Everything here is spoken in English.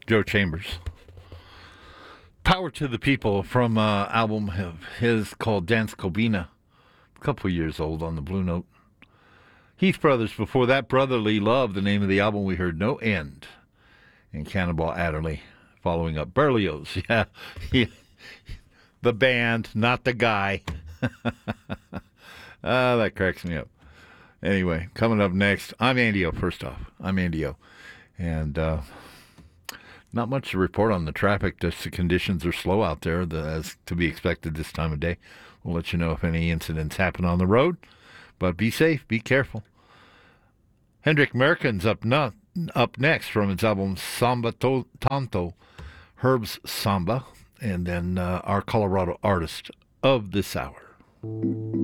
Joe Chambers. Power to the People from album of his called Dance Cobina. A couple years old on the Blue Note. Heath Brothers, before that, Brotherly Love, the name of the album we heard, No End. And Cannonball Adderley, following up Berlioz. Yeah, the band, not the guy. That cracks me up. Anyway, coming up next, I'm Andy O. First off, I'm Andy O. And not much to report on the traffic. Just the conditions are slow out there, as to be expected this time of day. We'll let you know if any incidents happen on the road. But be safe, be careful. Hendrik Merken's up next from his album Samba Tanto, Herb's Samba, and then our Colorado artist of this hour.